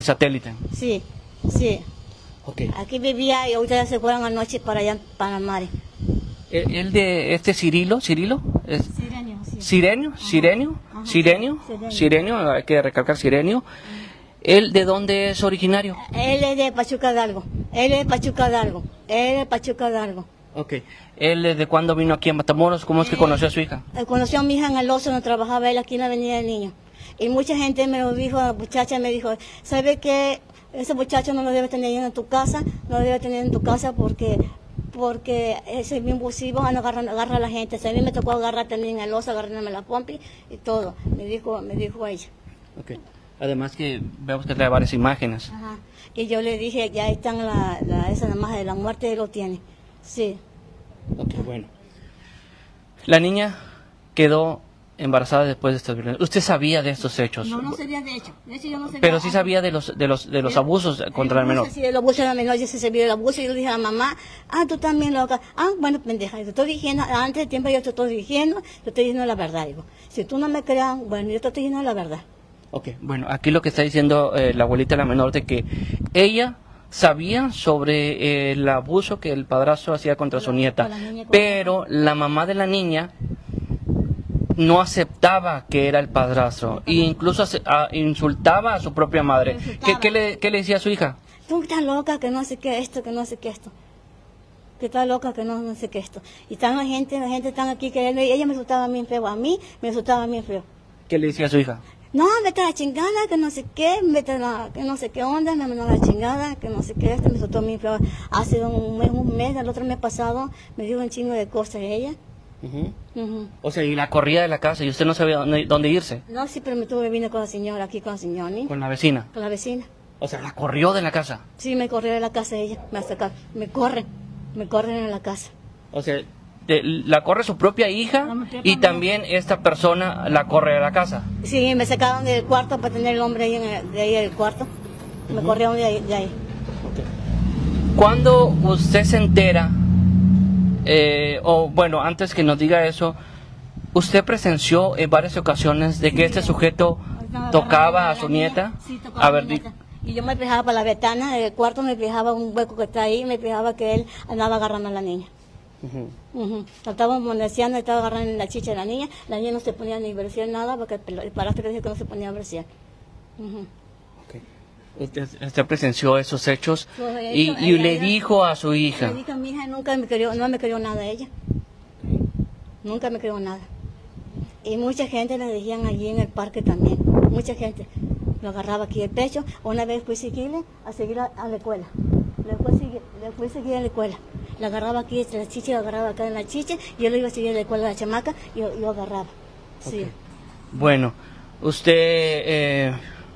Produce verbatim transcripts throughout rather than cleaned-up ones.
Satélite. Sí, sí. Okay. Aquí vivía y ahorita ya se fueron anoche para allá en Panamá. ¿El, el de este Cirilo? ¿Cirilo? Es, Sirenio, sí. ¿Sirenio? Ajá. ¿Sirenio? Ajá. ¿Sirenio? Sirenio. ¿Sirenio? Hay que recalcar Sirenio. ¿Él de dónde es originario? Él es de Pachuca Hidalgo. Él es de Pachuca Hidalgo. Él es de Pachuca Hidalgo. Ok. ¿Él desde cuándo vino aquí en Matamoros? ¿Cómo es que conoció a su hija? Eh, conoció a mi hija en el Oso, donde trabajaba él aquí en la Avenida del Niño. Y mucha gente me lo dijo, la muchacha me dijo, ¿sabe qué? Ese muchacho no lo debe tener en tu casa, no lo debe tener en tu casa porque porque es bien abusivo, agarra, agarra a la gente. O sea, a mí me tocó agarrar también el Oso, agarrándome la pompi y todo. Me dijo, me dijo ella. Ok. Además que vemos que trae varias imágenes. Ajá. Y yo le dije, ya están la, la, esa imagen de la muerte, él lo tiene. Sí. Ok, bueno. La niña quedó embarazada después de estas violencias. ¿Usted sabía de estos hechos? No, no sabía de hecho. De hecho yo no sabía. Pero sí sabía de los de los de los abusos contra el menor. Sí, el abuso de la menor, yo sí sabía del abuso. Y yo le dije a la mamá, ah, tú también loca. Ah, bueno, pendeja, yo te estoy diciendo, antes de tiempo yo te estoy diciendo, te estoy diciendo la verdad. Digo, si tú no me creas, bueno, yo te estoy diciendo la verdad. Ok, bueno, aquí lo que está diciendo eh, la abuelita de la menor de que ella sabía sobre eh, el abuso que el padrastro hacía contra su nieta, pero la mamá de la niña no aceptaba que era el padrastro e incluso a, insultaba a su propia madre. ¿Qué, qué, le, ¿Qué le decía a su hija? Tú estás loca, que no sé qué esto, que no sé qué esto. Que está loca, que no, no sé qué esto. Y están la gente, la gente están aquí, que ella, ella me insultaba bien feo, a mí me insultaba bien feo. ¿Qué le decía a su hija? No, vete a la chingada, que no sé qué, vete a la, que no sé qué onda, me mandó a la chingada, que no sé qué, este me insultó bien feo. Hace un mes, un mes, el otro mes pasado, me dijo un chingo de cosas ella. Uh-huh. Uh-huh. O sea, y la corría de la casa y usted no sabía dónde, dónde irse. No, sí, pero me tuve vine con la señora aquí, con la señora. ¿sí? Con la vecina. Con la vecina. O sea, la corrió de la casa. Sí, me corrió de la casa ella, me sacaron, me corren, me corren en la casa. O sea, de, la corre su propia hija no, y también esta persona la corre de la casa. Sí, me sacaron del cuarto para tener el hombre ahí en el, de ahí del cuarto. Me uh-huh. corrieron de ahí. De ahí. Okay. ¿Cuándo usted se entera, eh, o bueno, antes que nos diga eso, usted presenció en varias ocasiones de que sí, este sujeto tocaba a su nieta? Sí, tocaba a, a ver, mi nieta. Y yo me fijaba por la ventana del cuarto, me fijaba un hueco que está ahí, me fijaba que él andaba agarrando a la niña. Uh-huh. Uh-huh. Estaba moneciando, estaba agarrando la chicha de la niña. La niña no se ponía ni brasier nada porque el padrastro le dijo que no se ponía brasier. Uh-huh. Okay. Usted, usted presenció esos hechos so, y, hecho, y ella, le ella, dijo a su hija. Le dijo a mi hija, nunca me querió, no me querió nada ella. Okay. Nunca me querió nada. Y mucha gente le decían allí en el parque también. Mucha gente lo agarraba aquí el pecho. Una vez fui a seguirle a seguir a, a la escuela. Le fui a seguir, le fui a seguir a la escuela. La agarraba aquí en la chicha, la agarraba acá en la chicha, y yo lo iba a seguir a la escuela de la chamaca y yo, yo agarraba. Sí. Okay. Bueno, usted eh,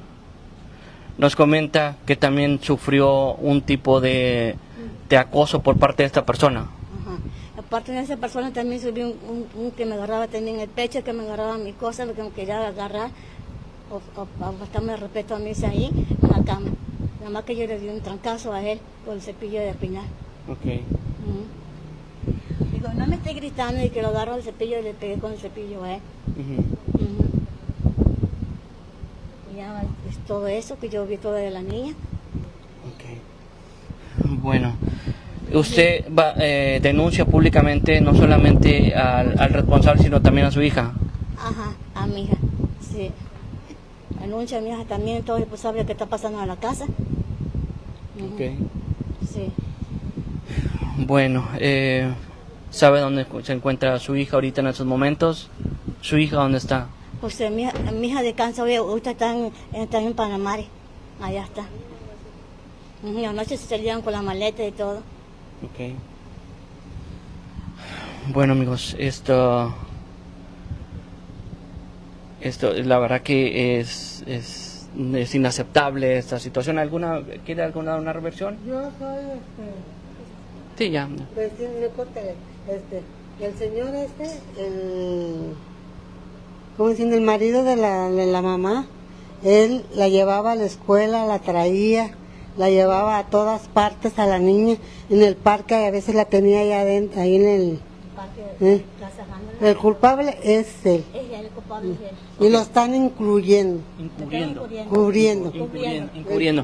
nos comenta que también sufrió un tipo de, de acoso por parte de esta persona. Ajá. Aparte de esa persona también subió un, un, un que me agarraba también el pecho, que me agarraba mis cosas, lo que me quería agarrar, o, o, o bastarme respeto a mí ahí en la cama. Nada más que yo le di un trancazo a él con el cepillo de peinar. Okay. Uh-huh. Digo, no me esté gritando y que lo agarro el cepillo y le pegué con el cepillo a él. Uh-huh. Uh-huh. Y ya es todo eso que yo vi todo de la niña. Okay. Bueno, usted va, eh, denuncia públicamente no solamente al, al responsable, sino también a su hija. Ajá, a mi hija, sí. Denuncia a mi hija también, todo el responsable que está pasando en la casa. Uh-huh. Okay. Sí. Bueno, eh, ¿sabe dónde se encuentra su hija ahorita en estos momentos? ¿Su hija dónde está? Pues mi hija, mi hija descansa hoy, ahorita está en, está en Panamá, allá está. Y anoche se salieron con la maleta y todo. Ok. Bueno, amigos, esto, esto la verdad que es, es, es inaceptable esta situación. ¿Alguna, quiere alguna una reversión? Yo soy este... Sí, ya. Vecino, este, el señor este, el, ¿cómo diciendo? El marido de la, de la mamá, él la llevaba a la escuela, la traía, la llevaba a todas partes a la niña, en el parque a veces la tenía allá adentro, ahí en el, parque ¿Eh? Plaza Handel. El culpable es él. Es él, el culpable es él. Y lo están incluyendo, Encubriendo. Cubriendo. cubriendo. Encubriendo. Encubriendo.